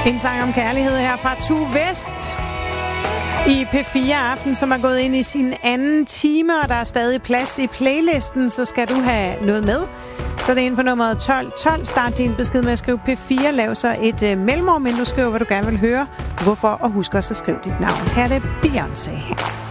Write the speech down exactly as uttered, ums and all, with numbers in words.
En sang om kærlighed her fra Tue West i P fire Aften, som er gået ind i sin anden time, og der er stadig plads i playlisten, så skal du have noget med. Så det er inde på nummeret tolv tolv. Start din besked med at skrive P fire. Lav så et uh, mellemrum, men du skriver, hvad du gerne vil høre. Hvorfor? Og husk også at skrive dit navn. Her er det Beyoncé.